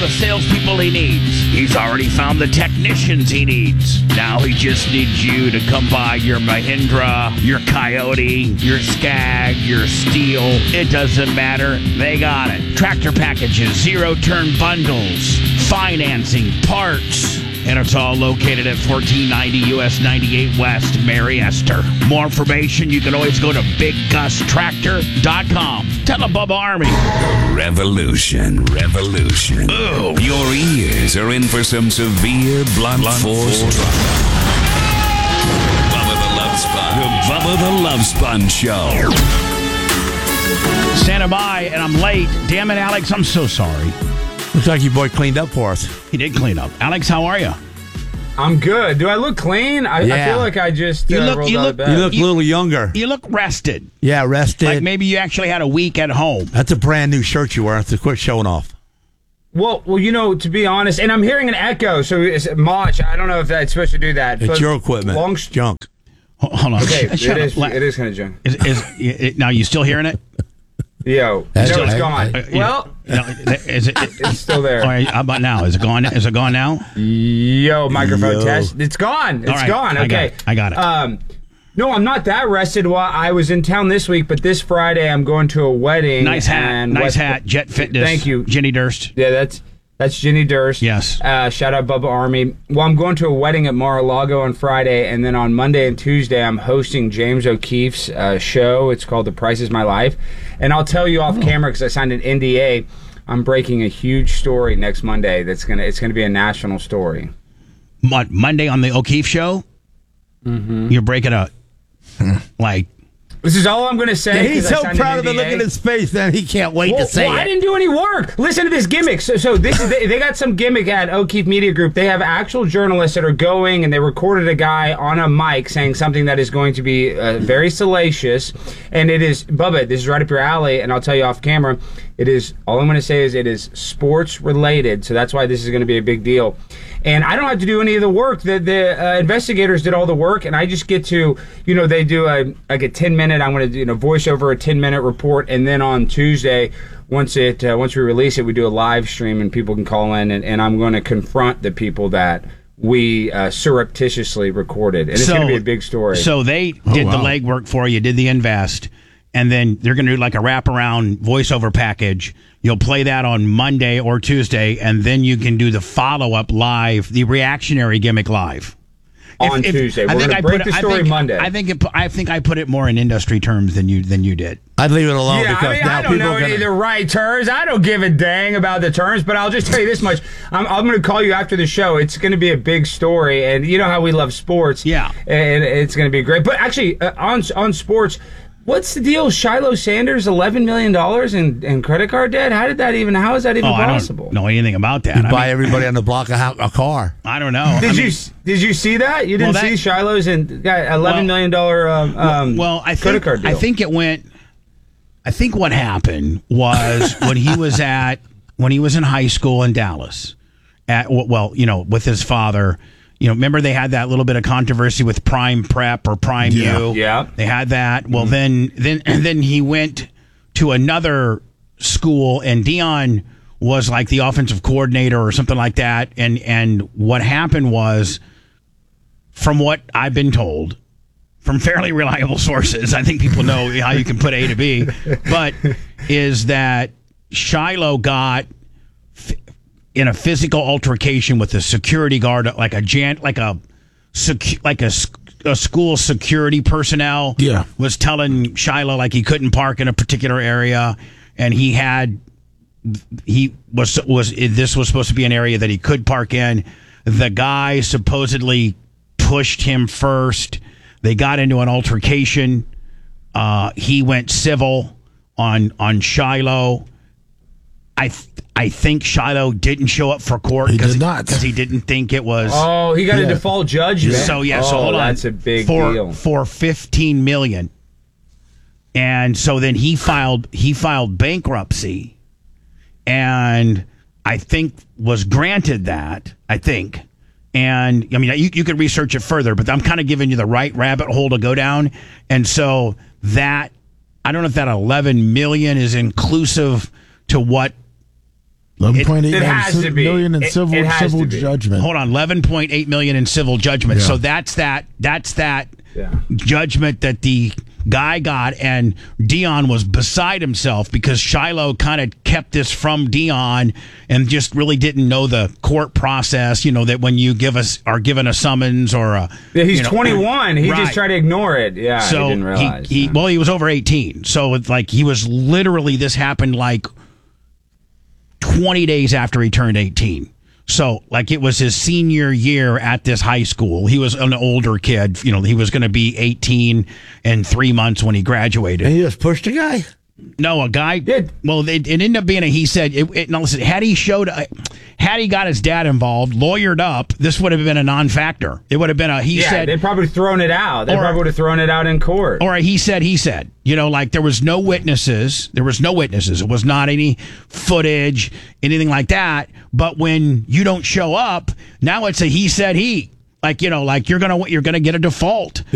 the salespeople he needs. He's already found the technicians he needs. Now he just needs you to come by your Mahindra, your Coyote, your Skag, your Steel. It doesn't matter. They got it. Tractor packages, zero-turn bundles, financing, parts. And it's all located at 1490 US 98 West, Mary Esther. More information, you can always go to BigGusTractor.com. Tell the Bubba Army. Revolution. Ooh. Your ears are in for some severe blunt force trauma. Bubba the Love Sponge. The Bubba the Love Sponge Show. Standing by, and I'm late. Damn it, Alex, I'm so sorry. Looks like your boy cleaned up for us. He did clean up. Alex, how are you? I'm good. Do I look clean? I feel like I just rolled out of bed. You look a little younger. You look rested. Yeah, rested. Like maybe you actually had a week at home. That's a brand new shirt you wear. Quit showing off. Well, to be honest, and I'm hearing an echo, so it's Mach. I don't know if that's supposed to do that. It's your equipment. Junk. Hold on. Okay, it is kind of junk. Now, you still hearing it? Yo, it's gone. It's still there. All right, how about now? Is it gone? Is it gone now? Yo, microphone test. It's gone. It's gone. Okay, I got it. No, I'm not that rested. Well, I was in town this week, but this Friday I'm going to a wedding. Nice hat. Jet Fitness. Thank you, Jenny Durst. Yeah, that's Jenny Durst. Yes. Shout out Bubba Army. Well, I'm going to a wedding at Mar-a-Lago on Friday, and then on Monday and Tuesday, I'm hosting James O'Keefe's show. It's called The Price Is My Life. And I'll tell you off camera, because I signed an NDA, I'm breaking a huge story next Monday. It's gonna be a national story. Monday on the O'Keefe show? Mm-hmm. You're breaking a... like... This is all I'm going to say. Yeah, he's so proud of the look in his face that he can't wait to say it. I didn't do any work. Listen to this gimmick. So this is they got some gimmick at O'Keefe Media Group. They have actual journalists that are going, and they recorded a guy on a mic saying something that is going to be very salacious. And it is, Bubba, this is right up your alley, and I'll tell you off camera, it is, all I'm going to say is it is sports related, so that's why this is going to be a big deal. And I don't have to do any of the work. The investigators did all the work, and I just get to, they do a 10-minute, I'm going to voice over a 10-minute report, and then on Tuesday, once we release it, we do a live stream, and people can call in, and I'm going to confront the people that we surreptitiously recorded. And it's going to be a big story. So they did the legwork for you, did the invest, and then they're going to do like a wraparound voiceover package. You'll play that on Monday or Tuesday, and then you can do the follow-up live, the reactionary gimmick live. On Tuesday. We're going to break the story Monday. I think I put it more in industry terms than you did. I'd leave it alone because now I don't know any of the right terms. I don't give a dang about the terms, but I'll just tell you this much. I'm going to call you after the show. It's going to be a big story, and you know how we love sports. Yeah. And it's going to be great. But actually, on sports... What's the deal? Shiloh Sanders, $11 million in credit card debt? How is that even possible? I don't know anything about that. You buy everybody on the block a car. I don't know. Did you see that? You didn't see Shiloh's and got $11 million credit card deal? I think what happened was when he was in high school in Dallas, with his father. Remember they had that little bit of controversy with Prime Prep or Prime U? Yeah. They had that. Well, then he went to another school, and Dion was like the offensive coordinator or something like that. And what happened was, from what I've been told, from fairly reliable sources, I think people know how you can put A to B, but is that Shiloh got in a physical altercation with a security guard, like a school security personnel. Yeah. Was telling Shiloh like he couldn't park in a particular area, and this was supposed to be an area that he could park in. The guy supposedly pushed him first. They got into an altercation. He went civil on Shiloh. I think Shiloh didn't show up for court because he didn't think it was. Oh, he got a default judgment. So hold on. That's a big deal for $15 million. And so then he filed bankruptcy, and I think was granted that. I think, and I mean you could research it further, but I'm kind of giving you the right rabbit hole to go down. And so that I don't know if that $11 million is inclusive to what $11.8 million in civil judgment. Hold on, $11.8 million in civil judgment. Yeah. So that's that judgment that the guy got, and Dion was beside himself because Shiloh kind of kept this from Dion and just really didn't know the court process. You know that when you are given a summons or a he's 21, he right. just tried to ignore it. Yeah, so he didn't realize. He was over 18, so it's like he was literally, this happened like 20 days after he turned 18. So, like, it was his senior year at this high school. He was an older kid. You know, he was going to be 18 in 3 months when he graduated. And he just pushed a guy? No, a guy did. Well, it ended up being he said, no, listen, had he got his dad involved, lawyered up, this would have been a non-factor. It would have been he said. They'd probably thrown it out. They probably would have thrown it out in court. Or he said. You know, like there was no witnesses. It was not any footage, anything like that. But when you don't show up, now it's a he said he. Like, you know, like you're gonna get a default.